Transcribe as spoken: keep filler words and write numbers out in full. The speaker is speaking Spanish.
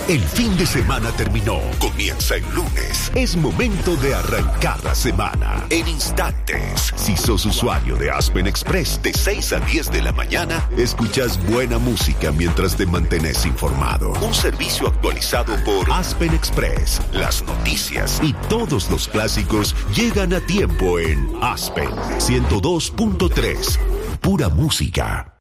El fin de semana terminó. Comienza el lunes. Es momento de arrancar la semana. En instantes. Si sos usuario de Aspen Express de seis a diez de la mañana, escuchas buena música mientras te mantenés informado. Un servicio actualizado por Aspen Express. Las noticias y todos los clásicos llegan a tiempo en Aspen ciento dos punto tres. Pura música.